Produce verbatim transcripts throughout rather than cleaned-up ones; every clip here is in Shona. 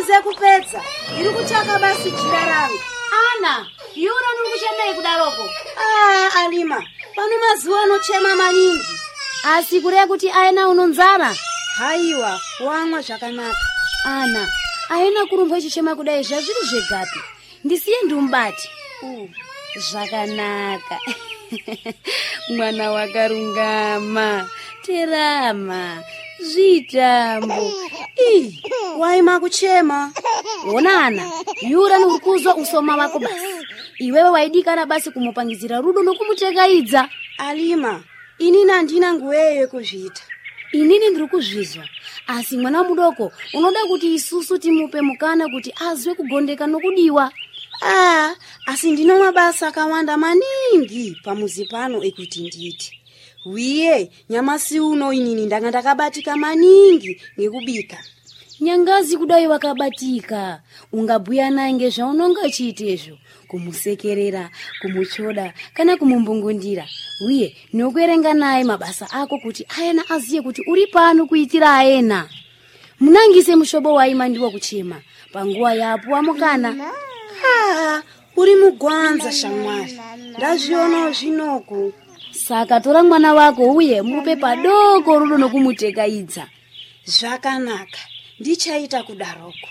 uze kupedza iri kuchaka basi jira rangu. Ana, Yura nuri kuchemei kudaroko? Ah, Alima, pano mazuwa anochema maningi. Asi kure kuti aina unonzara? Haiwa, wamwa zvakanaka. Ana, aina kurumba chichema kudai zvazviri zvegapi? Ndisiye ndumbati. Uh, zvakanaka. Mwana wakarungama, terama, zvitambo. Ih, waima kuchema. Ona Ana, Yura nurikuzwa usoma wako basi. Iwewe waidikana basi kumupangizira rudo nokumutegaidza. Alima, inini andina nguweyo kuzviita. Inini ndiri kuzvizwa. Asi mwana mudoko unoda kuti isusu timupe mukana kuti azwe kugondeka nokudiwa. Ah, asi ndino mabasa akawanda maningi pamuzi pano ekuti nditi. Wiye, nyamasi uno inini ndanga ndakabatika maningi ngekubika. Nyangazi kudai wakabatika. Ungabhuya naye ngezvaunonga chiitezvo, kumusekerera, kumuchoda kana kumumbungundira. Wiye, nokuerenga naye mabasa ako kuti ayena aziye kuti uri pano kuitira ayena. Munangise mushobo waima ndiwo kuchema panguwa yapo amukana. Ah, uri mugwanza shamwari. Ndazviona zvinoku. Saka tora mwana wako uye mupe padoko rudo nokumutegaidza. Zvakanaka. Ndichaita kudaroko.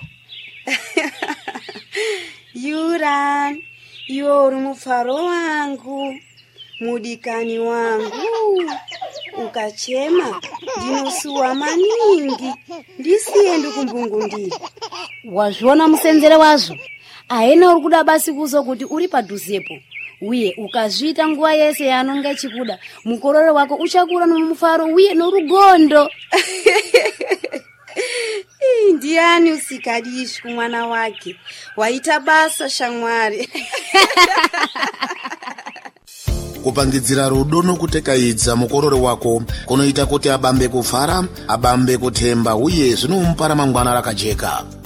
Yura, iwe uri mufaro wangu, mudikani wangu. Ukachema ndinosuwa maningi, ndisiye ndikumbungundira. Wazviona musenzere wazvo? Aina uri kuda basi kuzo kuti uri padhuzepo. Uye ukazvita nguwa yese yanonga chikuda, mukororo wako uchakura nomufaro uye norugondo. Ndiani usikadishi kumwana wake. Waita basa shamwari. Kupangidzira rudo nokutekaidza mukororo wako kunoita kuti abambe kufara, abambe kutemba uye zvinomupa ramangwana rakajeka.